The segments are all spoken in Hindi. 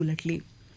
उलटली.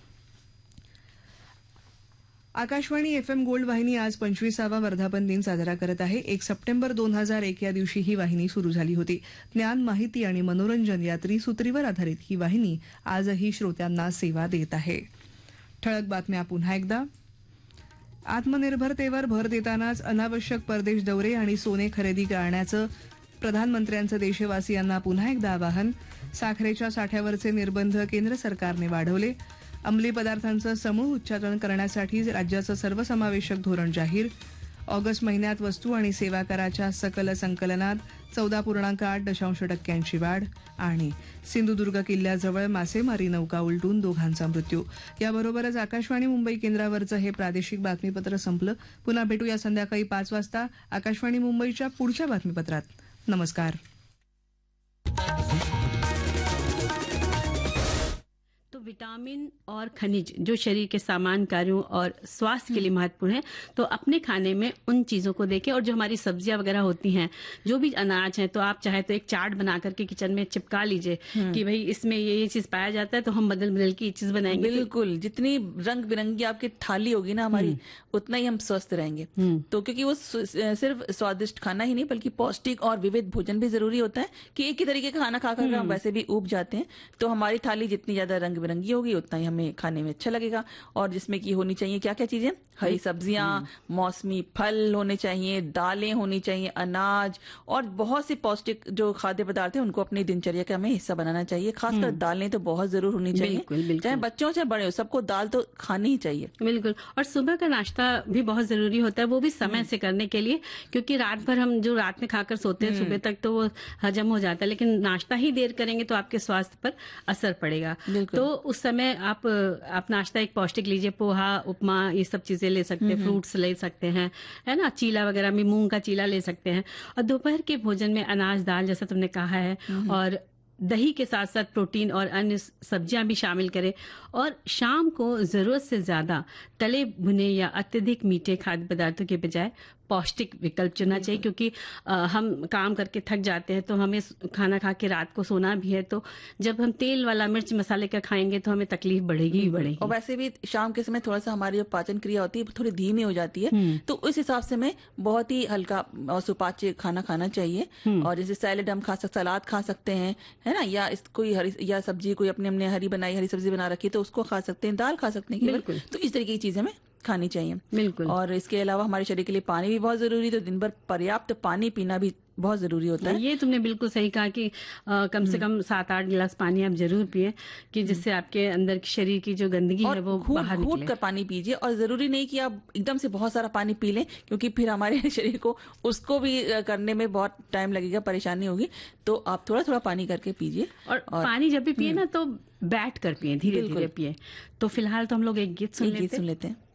आकाशवाणी FM गोल्ड वाहिनी आज 25वा वर्धापन दिन साजरा करत आहे. 1 सप्टेंबर 2001 या दिवशी ही वाहिनी सुरू झाली होती. ज्ञान, माहिती आणि मनोरंजन या त्रिसूत्रीवर आधारित ही वाहिनी आजही श्रोत्यांना सेवा देत आहे. ठळक बातम्या पुन्हा एकदा. आत्मनिर्भरतेवर भर देतानाच अनावश्यक परदेश दौरे आणि सोने खरेदी टाळण्याचं प्रधानमंत्र्यांचं देशवासियांना पुन्हा एकदा आवाहन. साखरेच्या साठ्यावरचे निर्बंध केंद्र सरकारने वाढवले. अंमली पदार्थांचं समूळ उच्चाटन करण्यासाठी राज्याचं सर्वसमावेशक धोरण जाहीर. ऑगस्ट महिन्यात वस्तू आणि सेवा कराच्या सकल संकलनात 14.8% वाढ. आणि सिंधुदुर्ग किल्ल्याजवळ मासेमारी नौका उलटून दोघांचा मृत्यू. याबरोबरच आकाशवाणी मुंबई केंद्रावरचं हे प्रादेशिक बातमीपत्र संपलं. पुन्हा भेटूया संध्याकाळी 5 वाजता आकाशवाणी मुंबईच्या पुढच्या बातमीपत्रात. नमस्कार. तो विटामिन और खनिज जो शरीर के सामान्य कार्यों और स्वास्थ्य के लिए महत्वपूर्ण है, तो अपने खाने में उन चीजों को देखें. और जो हमारी सब्जियां वगैरह होती हैं, जो भी अनाज है, तो आप चाहे तो एक चार्ट बना करके किचन में चिपका लीजिए कि भाई इसमें ये चीज पाया जाता है, तो हम बदल बदल की चीज बनाएंगे. बिल्कुल, जितनी रंग बिरंगी आपकी थाली होगी ना हमारी, उतना ही हम स्वस्थ रहेंगे. तो क्योंकि वो सिर्फ स्वादिष्ट खाना ही नहीं बल्कि पौष्टिक और विविध भोजन भी जरूरी होता है कि एक ही तरीके का खाना खाकर हम वैसे भी ऊब जाते हैं. तो हमारी थाली जितनी ज्यादा रंग बिरंगी होगी उतना ही हमें खाने में अच्छा लगेगा. और जिसमें कि होनी चाहिए क्या क्या चीजें, हरी सब्जियां, मौसमी फल होने चाहिए, दालें होनी चाहिए, अनाज और बहुत सी पौष्टिक जो खाद्य पदार्थ है उनको अपनी दिनचर्या का हमें हिस्सा बनाना चाहिए. खासकर दालें तो बहुत जरूर होनी चाहिए. बिल्कुल. चाहे बच्चों चाहे बड़े हो, सबको दाल तो खानी ही चाहिए. बिल्कुल. और सुबह का नाश्ता भी बहुत जरूरी होता है, वो भी समय से करने के लिए, क्योंकि रात भर हम जो रात में खाकर सोते हैं सुबह तक तो वो हजम हो जाता है, लेकिन नाश्ता ही देर करेंगे तो आपके स्वास्थ्य पर असर पड़ेगा. तो उस समय आप नाश्ता एक पौष्टिक लीजिए. पोहा, उपमा, ये सब चीजें ले सकते हैं. फ्रूट्स ले सकते हैं, है ना. चीला वगैरह में मूंग का चीला ले सकते हैं. और दोपहर के भोजन में अनाज, दाल जैसा तुमने कहा है, और दही के साथ साथ प्रोटीन और अन्य सब्जियां भी शामिल करें. और शाम को जरूरत से ज्यादा तले भुने या अत्यधिक मीठे खाद्य पदार्थों के बजाय पौष्टिक विकल्प चुनना चाहिए, क्योंकि हम काम करके थक जाते हैं, तो हमें खाना खा के रात को सोना भी है. तो जब हम तेल वाला मिर्च मसाले का खाएंगे तो हमें तकलीफ बढ़ेगी ही बढ़ेगी. और वैसे भी शाम के समय थोड़ा सा हमारी जो पाचन क्रिया होती है थोड़ी धीमी हो जाती है, तो उस हिसाब से हमें बहुत ही हल्का और सुपाच्य खाना खाना चाहिए. और जैसे सैलेड हम खा सकते, सलाद खा सकते हैं, है ना, या कोई हरी या सब्जी कोई अपने हमने हरी सब्जी बना रखी है तो उसको खा सकते हैं, दाल खा सकते हैं. तो इस तरीके की चीजें हमें खानी चाहिए. बिल्कुल. और इसके अलावा हमारे शरीर के लिए पानी भी बहुत जरूरी है, तो दिन भर पर्याप्त पानी पीना भी बहुत जरूरी होता है. ये तुमने बिल्कुल सही कहा कि कम से कम 7-8 गिलास पानी आप जरूर पिए, कि जिससे आपके अंदर की शरीर की जो गंदगी है वो बाहर निकले. घूट कर पानी पीजिए. और जरूरी नहीं कि आप एकदम से बहुत सारा पानी पी लें, क्योंकि फिर हमारे शरीर को उसको भी करने में बहुत टाइम लगेगा, परेशानी होगी. तो आप थोड़ा थोड़ा पानी करके पीजिए. और पानी जब भी पिए ना तो बैठ कर पिए, धीरे धीरे पिए. तो फिलहाल तो हम लोग एक गीत सुन लेते हैं.